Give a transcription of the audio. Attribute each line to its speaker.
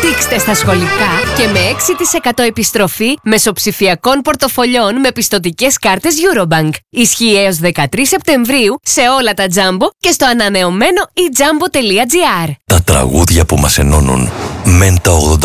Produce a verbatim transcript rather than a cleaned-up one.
Speaker 1: Δείξτε στα σχολικά και με έξι τοις εκατό επιστροφή μεσοψηφιακών πορτοφολιών με πιστωτικές κάρτες Eurobank. Ισχύει έως δεκατρείς Σεπτεμβρίου σε όλα τα Jumbo και στο ανανεωμένο e jumbo τελεία gr.
Speaker 2: Τα τραγούδια που μας ενώνουν. Μεν τα ογδόντα